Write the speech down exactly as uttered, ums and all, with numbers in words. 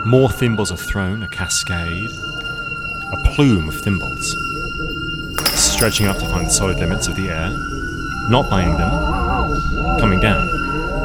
More thimbles are thrown, a cascade. A plume of thimbles, stretching up to find the solid limits of the air, not binding them, coming down.